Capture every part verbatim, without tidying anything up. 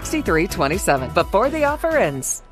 sixty-three twenty-seven before the offer ends.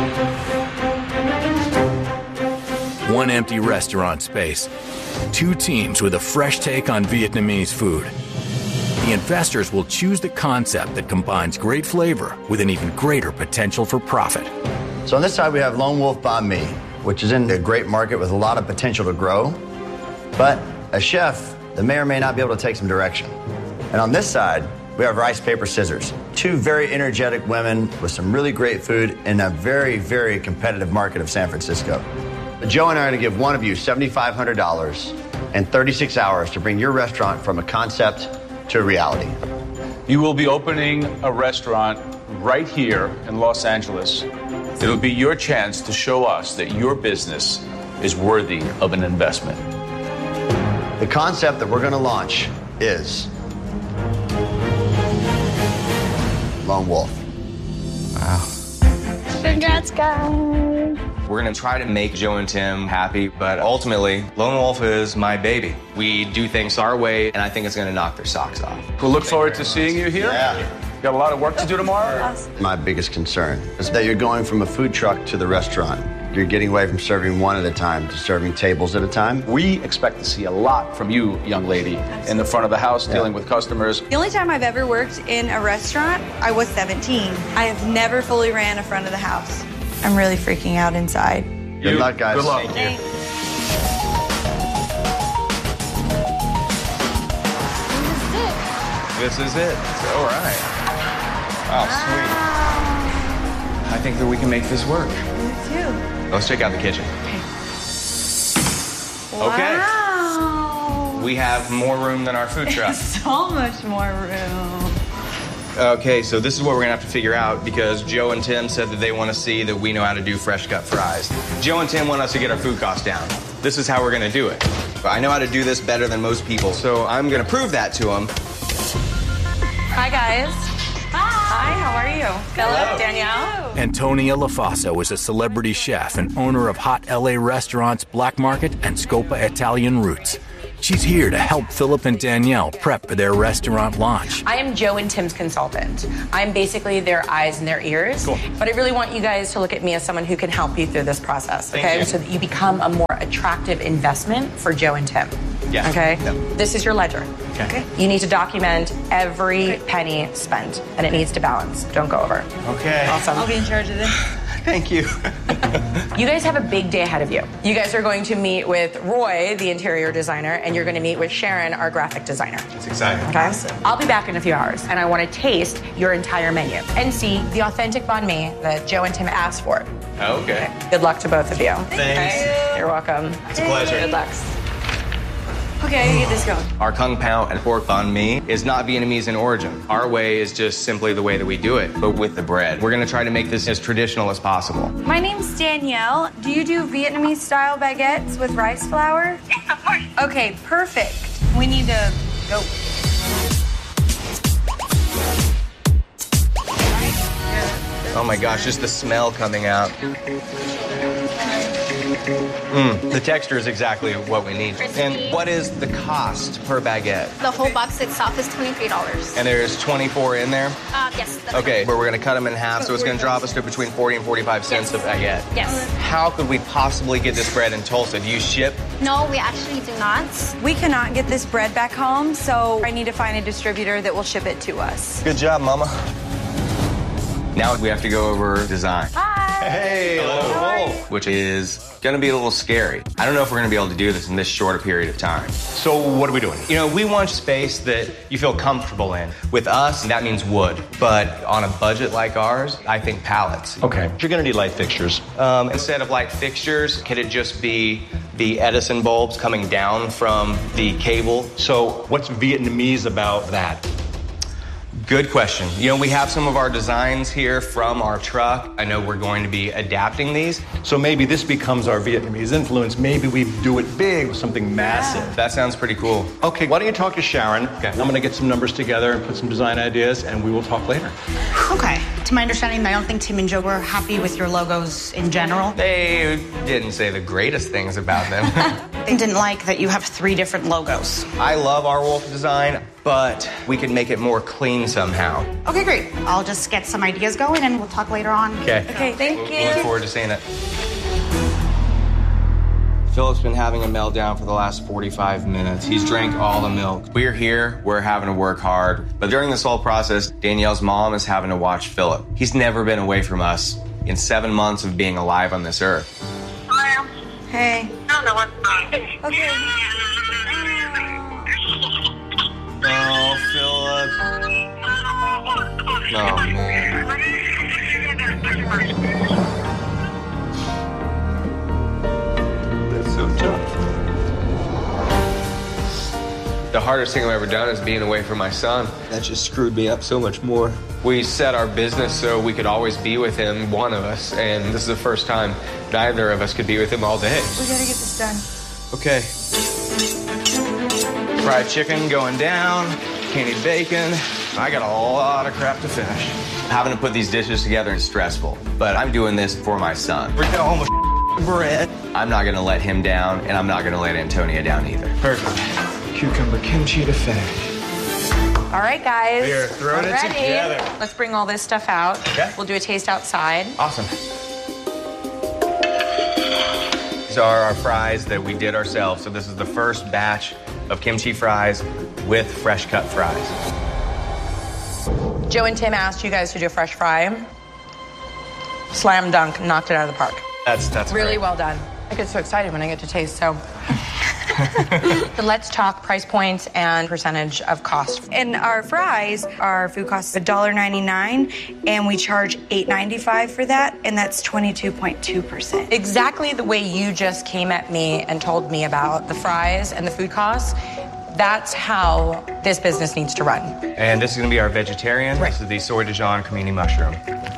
One empty restaurant space. Two teams with a fresh take on Vietnamese food. The investors will choose the concept that combines great flavor with an even greater potential for profit. So on this side, we have Lone Wolf Banh Mi, which is in a great market with a lot of potential to grow. But as chef, they may or may not be able to take some direction. And on this side, we have Rice Paper Scissors, two very energetic women with some really great food in a very, very competitive market of San Francisco. Joe and I are going to give one of you seven thousand five hundred dollars and thirty-six hours to bring your restaurant from a concept to a reality. You will be opening a restaurant right here in Los Angeles. It'll be your chance to show us that your business is worthy of an investment. The concept that we're going to launch is Lone Wolf. Wow. Congrats, guys. We're going to try to make Joe and Tim happy, but ultimately, Lone Wolf is my baby. We do things our way, and I think it's going to knock their socks off. We'll look forward to seeing you here. Yeah. Got a lot of work to do tomorrow. My biggest concern is that you're going from a food truck to the restaurant. You're getting away from serving one at a time to serving tables at a time. We expect to see a lot from you, young lady, in the front of the house, yeah. dealing with customers. The only time I've ever worked in a restaurant, I was seventeen. I have never fully ran a front of the house. I'm really freaking out inside. Good luck, guys. Good luck. Thank you. This is it. All right. Oh, sweet. I think that we can make this work. Me too. Let's check out the kitchen. Okay. Wow. We have more room than our food truck. So much more room. Okay, so this is what we're gonna have to figure out because Joe and Tim said that they want to see that we know how to do fresh cut fries. Joe and Tim want us to get our food costs down. This is how we're gonna do it. I know how to do this better than most people, so I'm gonna prove that to them. Hi, guys. Hi, how are you? Philip, Danielle. Antonia LaFaso is a celebrity chef and owner of hot L A restaurants Black Market and Scopa Italian Roots. She's here to help Philip and Danielle prep for their restaurant launch. I am Joe and Tim's consultant. I'm basically their eyes and their ears. Cool. But I really want you guys to look at me as someone who can help you through this process, okay? So that you become a more attractive investment for Joe and Tim. Yeah. Okay? Yeah. This is your ledger. Okay. Okay. You need to document every penny spent, and it needs to balance. Don't go over. Okay. Awesome. I'll be in charge of this. Thank you. You guys have a big day ahead of you. You guys are going to meet with Roy, the interior designer, and you're going to meet with Sharon, our graphic designer. It's exciting. Okay? Awesome. I'll be back in a few hours, and I want to taste your entire menu and see the authentic banh mi that Joe and Tim asked for. Okay. Good luck to both of you. Thanks. You're welcome. It's a pleasure. Good luck. Okay, I get this going. Our kung pao and pork banh mi is not Vietnamese in origin. Our way is just simply the way that we do it, but with the bread. We're gonna try to make this as traditional as possible. My name's Danielle. Do you do Vietnamese style baguettes with rice flour? Yeah, of course. Okay, perfect. We need to go. Oh my gosh, just the smell coming out. Mm, the texture is exactly what we need. Crispy. And what is the cost per baguette? The whole box itself is twenty-three dollars. And there's twenty-four in there? Uh, yes. That's Okay, but we're gonna cut them in half, so it's gonna drop us to between forty and forty-five cents Yes. a baguette. Yes. How could we possibly get this bread in Tulsa? Do you ship? No, we actually do not. We cannot get this bread back home, so I need to find a distributor that will ship it to us. Good job, Mama. Now we have to go over design. Hi. Hey, hello. Which is gonna be a little scary. I don't know if we're gonna be able to do this in this short a period of time. So what are we doing? You know, we want space that you feel comfortable in. With us, that means wood. But on a budget like ours, I think pallets. Okay, you're gonna need light fixtures. Um, instead of light fixtures, could it just be the Edison bulbs coming down from the cable? So what's Vietnamese about that? Good question. You know, we have some of our designs here from our truck. I know we're going to be adapting these. So maybe this becomes our Vietnamese influence. Maybe we do it big with something massive. That sounds pretty cool. Okay, why don't you talk to Sharon? Okay. I'm gonna get some numbers together and put some design ideas, and we will talk later. Okay. To my understanding, I don't think Tim and Joe were happy with your logos in general. They didn't say the greatest things about them. I didn't like that you have three different logos. I love our wolf design, but we could make it more clean somehow. Okay, great. I'll just get some ideas going and we'll talk later on. Okay. Okay, thank We'll you. look forward to seeing it. Philip's been having a meltdown for the last forty-five minutes. He's drank all the milk. We're here, we're having to work hard. But during this whole process, Danielle's mom is having to watch Philip. He's never been away from us in seven months of being alive on this earth. Hey. I don't know what's wrong. Okay. Oh, Philip. Oh, man. That's so tough. The hardest thing I've ever done is being away from my son. That just screwed me up so much more. We set our business so we could always be with him, one of us, and this is the first time neither of us could be with him all day. We gotta get this done. Okay. Fried chicken going down, candied bacon. I got a lot of crap to finish. Having to put these dishes together is stressful, but I'm doing this for my son. We're going with bread. I'm not gonna let him down, and I'm not gonna let Antonia down either. Perfect. Cucumber kimchi to finish. All right, guys. We are throwing I'm it ready. together. Let's bring all this stuff out. Okay. We'll do a taste outside. Awesome. These are our fries that we did ourselves. So this is the first batch of kimchi fries with fresh cut fries. Joe and Tim asked you guys to do a fresh fry. Slam dunk, knocked it out of the park. That's that's Really great. well done. I get so excited when I get to taste, so. So let's talk price points and percentage of cost. And our fries, our food costs one dollar ninety-nine, and we charge eight ninety-five for that, and that's twenty-two point two percent. Exactly the way you just came at me and told me about the fries and the food costs, that's how this business needs to run. And this is gonna be our vegetarian. Right. This is the soy Dijon cremini mushroom.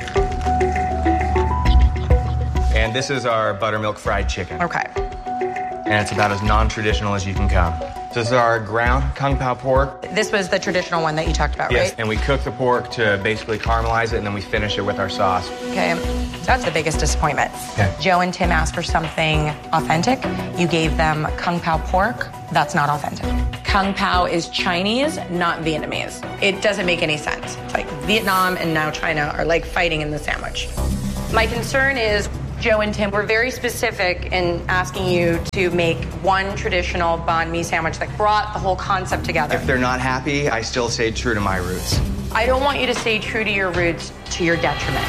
And this is our buttermilk fried chicken. Okay. And it's about as non-traditional as you can come. This is our ground Kung Pao pork. This was the traditional one that you talked about, Yes, right? and we cook the pork to basically caramelize it, and then we finish it with our sauce. Okay, that's the biggest disappointment. Okay. Joe and Tim asked for something authentic. You gave them Kung Pao pork. That's not authentic. Kung Pao is Chinese, not Vietnamese. It doesn't make any sense. It's like Vietnam and now China are like fighting in the sandwich. My concern is Joe and Tim were very specific in asking you to make one traditional banh mi sandwich that brought the whole concept together. If they're not happy, I still stay true to my roots. I don't want you to stay true to your roots to your detriment.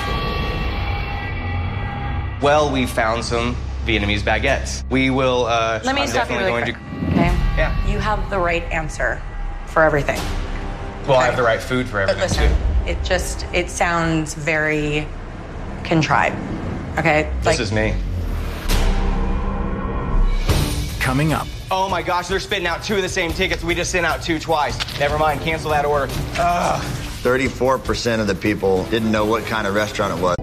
Well, we found some Vietnamese baguettes. We will, uh... Let me I'm stop you definitely really going quick, okay? Yeah. You have the right answer for everything. to... Well, I have the right food for But everything, listen, too. it just, it sounds very contrived, okay? This is me. Coming up. Oh my gosh, they're spitting out two of the same tickets. We just sent out two twice. Never mind, cancel that order. Ugh. thirty-four percent of the people didn't know what kind of restaurant it was.